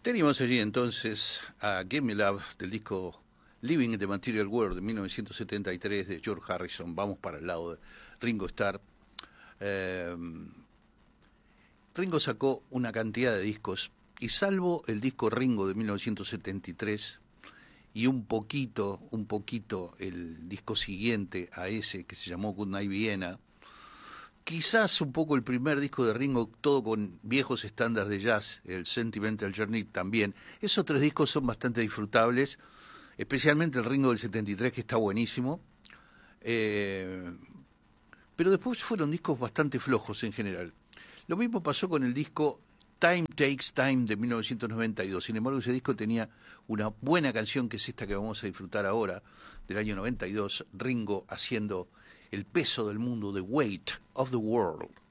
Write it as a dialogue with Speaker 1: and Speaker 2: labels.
Speaker 1: Teníamos allí entonces a Give Me Love del disco Living in the Material World de 1973 de George Harrison. Vamos para el lado de Ringo Starr. Ringo sacó una cantidad de discos y salvo el disco Ringo de 1973 y un poquito el disco siguiente a ese que se llamó Goodnight Vienna, quizás un poco el primer disco de Ringo, todo con viejos estándares de jazz, el Sentimental Journey también. Esos tres discos son bastante disfrutables, especialmente el Ringo del 73, que está buenísimo. Pero después fueron discos bastante flojos en general. Lo mismo pasó con el disco Time Takes Time de 1992. Sin embargo, ese disco tenía una buena canción, que es esta que vamos a disfrutar ahora, del año 92, Ringo haciendo El peso del mundo, The Weight of the World.